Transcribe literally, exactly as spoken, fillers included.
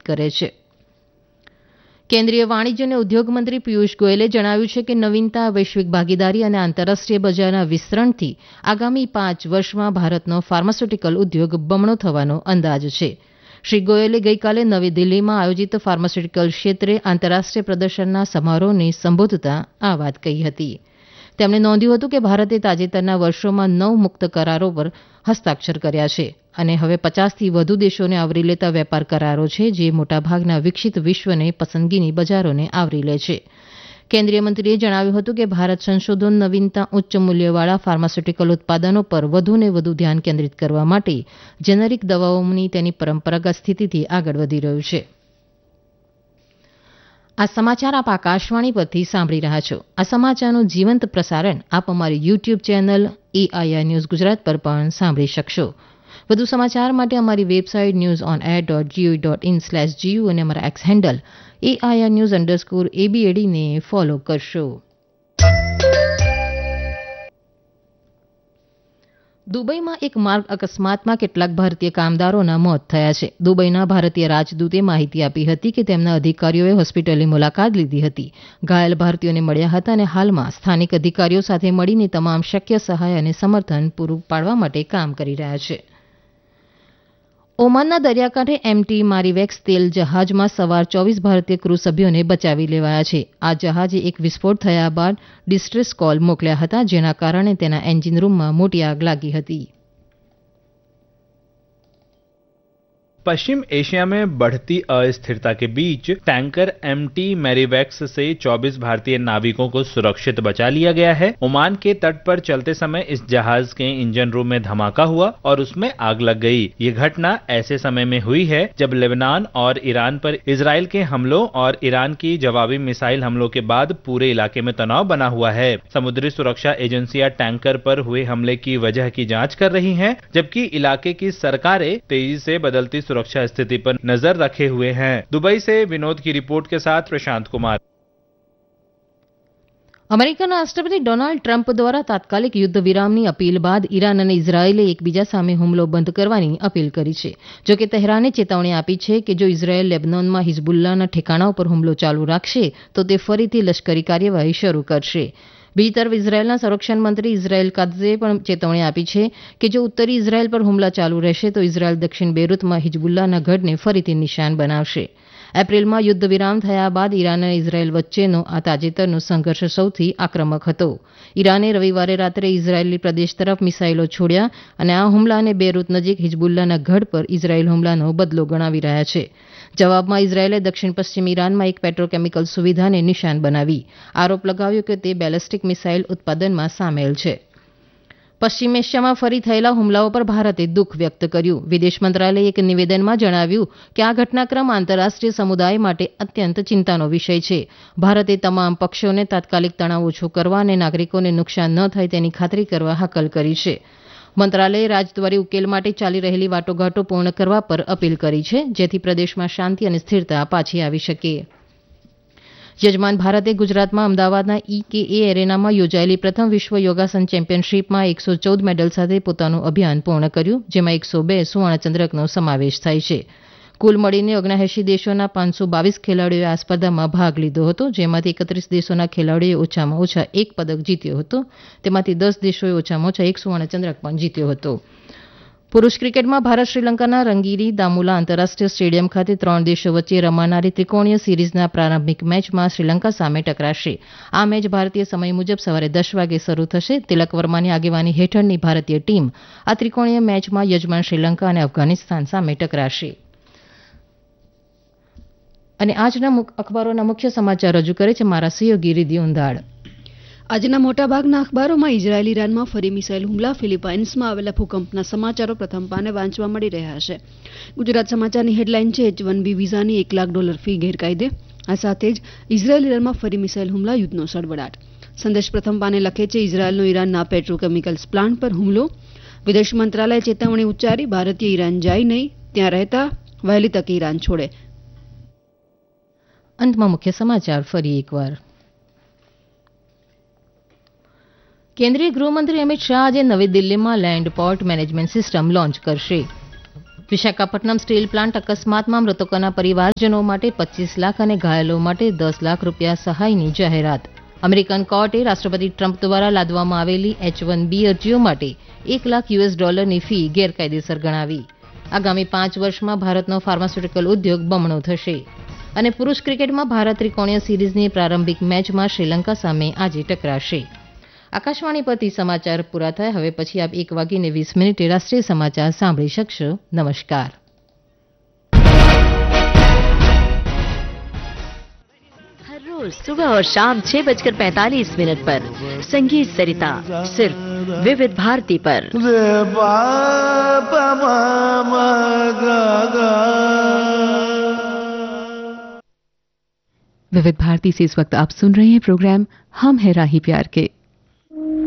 કરે છે. કેન્દ્રીય વાણિજ્ય અને ઉદ્યોગ મંત્રી પિયુષ ગોયલે જણાવ્યું છે કે નવીનતા, વૈશ્વિક ભાગીદારી અને આંતરરાષ્ટ્રીય બજારના વિસ્તરણથી આગામી પાંચ વર્ષમાં ભારતનો ફાર્માસ્યુટિકલ ઉદ્યોગ બમણો થવાનો અંદાજ છે. શ્રી ગોયલે ગઈકાલે નવી દિલ્હીમાં આયોજિત ફાર્માસ્યુટિકલ ક્ષેત્રે આંતરરાષ્ટ્રીય પ્રદર્શનના સમારોહને સંબોધતા આ વાત કહી હતી. તેમણે નોંધ્યું હતું કે ભારતે તાજેતરના વર્ષોમાં નવ મુક્ત કરારો પર હસ્તાક્ષર કર્યા છે અને હવે પચાસથી વધુ દેશોને આવરી લેતા વેપાર કરારો છે, જે મોટાભાગના વિકસિત વિશ્વને પસંદગીની બજારોને આવરી લે છે. કેન્દ્રીય મંત્રીએ જણાવ્યું હતું કે ભારત સંશોધન, નવીનતા, ઉચ્ચ મૂલ્યવાળા ફાર્માસ્યુટિકલ ઉત્પાદનો પર વધુને વધુ ધ્યાન કેન્દ્રિત કરવા માટે જેનેરિક દવાઓની તેની પરંપરાગત સ્થિતિથી આગળ વધી રહ્યું છે. આ સમાચાર આપ આકાશવાણી પરથી સાંભળી રહ્યા છો. આ સમાચારનું જીવંત પ્રસારણ આપ અમારી YouTube channel AIR news Gujarat પર પણ સાંભળી શકશો. વધુ સમાચાર માટે અમારી website news on air dot GOV dot in slash GU અને અમારા x handle AIR news underscore એબીએડીને follow કરશો. દુબઈમાં એક માર્ગ અકસ્માતમાં કેટલાક ભારતીય કામદારોના મોત થયા છે. દુબઈના ભારતીય રાજદૂતે માહિતી આપી હતી કે તેમના અધિકારીઓએ હોસ્પિટલની મુલાકાત લીધી હતી, ઘાયલ ભારતીયોને મળ્યા હતા અને હાલમાં સ્થાનિક અધિકારીઓ સાથે મળીને તમામ શક્ય સહાય અને સમર્થન પૂરું પાડવા માટે કામ કરી રહ્યા છે. ઓમાનના દરિયાકાંઠે એમટી મારીવેક્સ તેલ જહાજમાં સવાર ચોવીસ ભારતીય ક્રૂ સભ્યોને બચાવી લેવાયા છે. આ જહાજે એક વિસ્ફોટ થયા બાદ ડિસ્ટ્રેસ કોલ મોકલ્યા હતા, જેના કારણે તેના એન્જિન રૂમમાં મોટી આગ લાગી હતી. पश्चिम एशिया में बढ़ती अस्थिरता के बीच टैंकर एमटी मैरीवेक्स से चौबीस भारतीय नाविकों को सुरक्षित बचा लिया गया है. ओमान के तट पर चलते समय इस जहाज के इंजन रूम में धमाका हुआ और उसमें आग लग गई. ये घटना ऐसे समय में हुई है जब लेबनान और ईरान पर इजराइल के हमलों और ईरान की जवाबी मिसाइल हमलों के बाद पूरे इलाके में तनाव बना हुआ है. समुद्री सुरक्षा एजेंसियां टैंकर पर हुए हमले की वजह की जांच कर रही हैं, जबकि इलाके की सरकारें तेजी से बदलती सुरक्षा स्थिति पर नजर रखे हुए हैं. दुबई से विनोद की रिपोर्ट के साथ प्रशांत कुमार. અમેરિકાના રાષ્ટ્રપતિ ડોનાલ્ડ ટ્રમ્પ દ્વારા તાત્કાલિક યુદ્ધ વિરામની અપીલ બાદ ઈરાન અને ઇઝરાયેલે એકબીજા સામે હુમલો બંધ કરવાની અપીલ કરી છે. જોકે તહેરાને ચેતવણી આપી છે કે જો ઇઝરાયેલ લેબનોનમાં હિઝબુલ્લાના ઠેકાણાઓ પર હુમલો ચાલુ રાખશે તો તે ફરીથી લશ્કરી કાર્યવાહી શરૂ કરશે. બીજી તરફ ઇઝરાયેલના સંરક્ષણ મંત્રી ઇઝરાયેલ કાત્ઝે પણ ચેતવણી આપી છે કે જો ઉત્તરી ઇઝરાયેલ પર હુમલા ચાલુ રહેશે તો ઇઝરાયેલ દક્ષિણ બેરૂતમાં હિઝબુલ્લાના ગઢને ફરીથી નિશાન બનાવશે. એપ્રિલમાં યુદ્ધ વિરામ થયા બાદ ઈરાન અને ઇઝરાયેલ વચ્ચેનો આ તાજેતરનો સંઘર્ષ સૌથી આક્રમક હતો. ઈરાને રવિવારે રાત્રે ઇઝરાયેલી પ્રદેશ તરફ મિસાઇલો છોડ્યા અને આ હુમલાને બેરૂત નજીક હિઝબુલ્લાના ગઢ પર ઇઝરાયેલ હુમલાનો બદલો ગણાવી રહ્યા છે. જવાબમાં ઇઝરાયેલે દક્ષિણ પશ્ચિમ ઈરાનમાં એક પેટ્રોકેમિકલ સુવિધાને નિશાન બનાવી આરોપ લગાવ્યો કે તે બેલેસ્ટિક મિસાઇલ ઉત્પાદનમાં સામેલ છે. પશ્ચિમ એશિયામાં ફરી થયેલા હુમલાઓ પર ભારતે દુઃખ વ્યક્ત કર્યું. વિદેશ મંત્રાલયે એક નિવેદનમાં જણાવ્યું કે આ ઘટનાક્રમ આંતરરાષ્ટ્રીય સમુદાય માટે અત્યંત ચિંતાનો વિષય છે. ભારતે તમામ પક્ષોને તાત્કાલિક તણાવ ઓછો કરવા અને નાગરિકોને નુકસાન ન થાય તેની ખાતરી કરવા હાકલ કરી છે. મંત્રાલયે રાજદ્વારી ઉકેલ માટે ચાલી રહેલી વાટાઘાટો પૂર્ણ કરવા પર અપીલ કરી છે, જેથી પ્રદેશમાં શાંતિ અને સ્થિરતા પાછી આવી શકે. યજમાન ભારતે ગુજરાતમાં અમદાવાદના ઈકેએ એરેનામાં યોજાયેલી પ્રથમ વિશ્વ યોગાસન ચેમ્પિયનશીપમાં એકસો ચૌદ મેડલ સાથે પોતાનું અભિયાન પૂર્ણ કર્યું, જેમાં એકસો બે સુવર્ણચંદ્રકનો સમાવેશ થાય છે. કુલ મળીને ઓગણએંસી દેશોના પાંચસો બાવીસ ખેલાડીઓએ આ સ્પર્ધામાં ભાગ લીધો હતો, જેમાંથી એકત્રીસ દેશોના ખેલાડીઓએ ઓછામાં ઓછા એક પદક જીત્યો હતો. તેમાંથી દસ દેશોએ ઓછામાં ઓછા એક સુવર્ણચંદ્રક પણ જીત્યો હતો. પુરૂષ ક્રિકેટમાં ભારત શ્રીલંકાના રંગીરી દામુલા આંતરરાષ્ટ્રીય સ્ટેડિયમ ખાતે ત્રણ દેશો વચ્ચે રમાનારી ત્રિકોણીય સિરીઝના પ્રારંભિક મેચમાં શ્રીલંકા સામે ટકરાશે. આ મેચ ભારતીય સમય મુજબ સવારે દસ વાગે શરૂ થશે. તિલક વર્માની આગેવાની હેઠળની ભારતીય ટીમ આ ત્રિકોણીય મેચમાં યજમાન શ્રીલંકા અને અફઘાનિસ્તાન સામે ટકરાશે. અને આજના અખબારોના મુખ્ય સમાચાર રજૂ કરે છે મારા સહયોગી રિદ્ધિ ઉંધાડ. આજના મોટાભાગના અખબારોમાં ઇઝરાયેલ ઈરાનમાં ફરી મિસાઇલ હુમલા, ફિલિપાઇન્સમાં આવેલા ભૂકંપના સમાચારો પ્રથમ પાને વાંચવા મળી રહ્યા છે. ગુજરાત સમાચારની હેડલાઇન છે એચ વન બી વિઝાની એક લાખ ડોલર ફી ગેરકાયદે. આ સાથે જ ઇઝરાયેલ ઈરાનમાં ફરી મિસાઇલ હુમલા, યુદ્ધનો સળવળાટ. સંદેશ પ્રથમ પાને લખે છે ઇઝરાયેલનો ઈરાનના પેટ્રોકેમિકલ્સ પ્લાન્ટ પર હુમલો. વિદેશ મંત્રાલયે ચેતવણી ઉચ્ચારી, ભારતીય ઈરાન જાય નહીં, ત્યાં રહેતા વહેલી તકે ઈરાન છોડે. અંતમાં મુખ્ય સમાચાર ફરી એકવાર. કેન્દ્રીય ગૃહમંત્રી અમિત શાહ આજે નવી દિલ્હીમાં land port management system launch કરશે. વિશાખાપટ્ટનમ સ્ટીલ પ્લાન્ટ અકસ્માતમાં મૃતકોના પરિવારજનો માટે પચીસ લાખ અને ઘાયલો માટે દસ લાખ રૂપિયા સહાયની જાહેરાત. અમેરિકન કોર્ટે રાષ્ટ્રપતિ ટ્રમ્પ દ્વારા લાદવામાં આવેલી એચ વન બી અરજીઓ માટે એક લાખ યુએસ ડોલરની ફી ગેરકાયદેસર ગણાવી. આગામી પાંચ વર્ષમાં ભારતનો ફાર્માસ્યુટિકલ ઉદ્યોગ બમણો થશે. અને પુરુષ ક્રિકેટમાં ભારત ત્રિકોણીય સિરીઝની પ્રારંભિક મેચમાં શ્રીલંકા સામે આજે ટકરાશે. આકાશવાણી પરથી સમાચાર પૂરા થયા. હવે પછી આપ એક વાગીને વીસ મિનિટે રાષ્ટ્રીય સમાચાર સાંભળી શકશો. નમસ્કાર. हर रोज सुबह और शाम छह बजकर पैंतालीस मिनट पर संगीत सरिता सिर्फ विविध भारती पर. विविध भारती से इस वक्त आप सुन रहे हैं प्रोग्राम हम है राही प्यार के.